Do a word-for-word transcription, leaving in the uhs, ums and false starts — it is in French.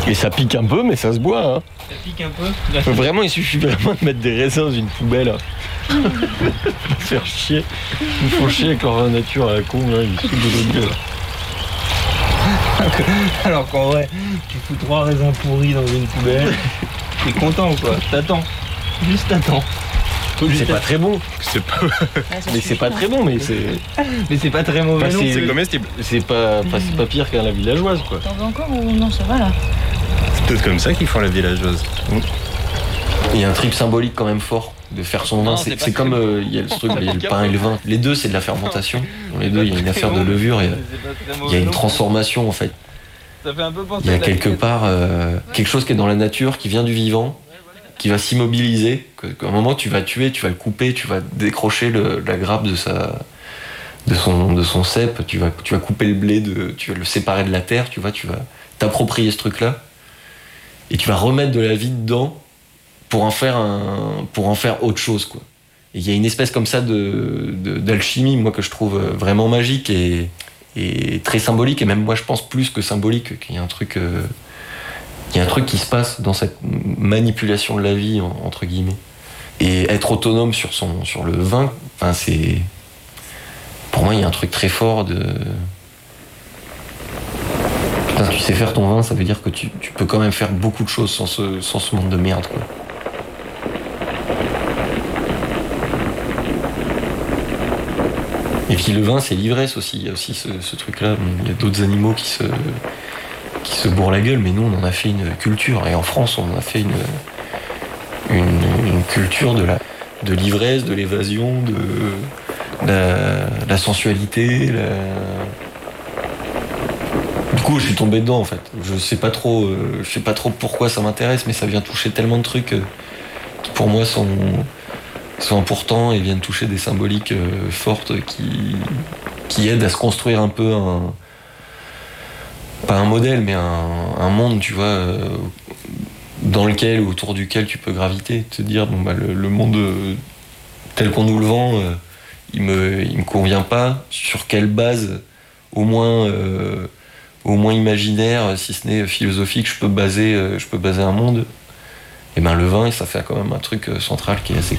Et ça pique un peu, mais ça se boit. Hein. Ça pique un peu. Vraiment, il suffit vraiment de mettre des raisins dans une poubelle. Faire chier. Ils font chier avec leur nature à la con, là, ils se foutent de notre gueule. Alors qu'en vrai, tu fous trois raisins pourris dans une poubelle, t'es content quoi, t'attends. Juste t'attends. C'est pas très bon. C'est pas... mais c'est pas très bon, mais c'est. Mais c'est pas très mauvais. Enfin, non c'est... plus. c'est comestible. C'est pas... Enfin, c'est pas pire qu'à la villageoise, quoi. T'en veux encore ou non, ça va là? C'est peut-être comme ça qu'ils font la villageoise. Il y a un trip symbolique quand même fort de faire son vin. Non, c'est, c'est c'est comme euh, il y a le truc, il y a le pain et le vin. Les deux, c'est de la fermentation. Dans les deux, il y a une affaire de levure. Il y a, il y a une transformation en fait. Ça fait un peu penser Il y a à la quelque tête. part euh, quelque chose qui est dans la nature, qui vient du vivant, qui va s'immobiliser. Que, qu'à un moment, tu vas tuer, tu vas le couper, tu vas décrocher le, la grappe de sa, de son, de son cep. Tu vas, tu vas couper le blé, de, tu vas le séparer de la terre. Tu vois, tu vas t'approprier ce truc-là et tu vas remettre de la vie dedans. Pour en faire un, pour en faire autre chose, quoi. Et il y a une espèce comme ça de, de, d'alchimie, moi, que je trouve vraiment magique et, et très symbolique, et même moi, je pense plus que symbolique, qu'il y a un truc, euh, il y a un truc qui se passe dans cette manipulation de la vie, entre guillemets. Et être autonome sur son, sur le vin, enfin, c'est, pour moi, il y a un truc très fort de. Putain, tu sais faire ton vin, ça veut dire que tu, tu peux quand même faire beaucoup de choses sans ce, sans ce monde de merde, quoi. Et puis le vin, c'est l'ivresse aussi. Il y a aussi ce, ce truc-là. Il y a d'autres animaux qui se, qui se bourrent la gueule, mais nous, on en a fait une culture. Et en France, on en a fait une, une, une culture de, la, de l'ivresse, de l'évasion, de la, la sensualité. La... Du coup, je suis tombé dedans, en fait. Je sais pas trop, euh, je sais pas trop pourquoi ça m'intéresse, mais ça vient toucher tellement de trucs euh, qui, pour moi, sont... sont importants et viennent toucher des symboliques euh, fortes qui, qui aident à se construire un peu un, pas un modèle, mais un, un monde, tu vois, euh, dans lequel, autour duquel tu peux graviter, te dire, bon, bah, le, le monde euh, tel qu'on nous le vend, euh, il me, il me convient pas, sur quelle base, au moins, euh, au moins imaginaire, si ce n'est philosophique, je peux baser, euh, je peux baser un monde. Et ben le vin, ça fait quand même un truc central qui est assez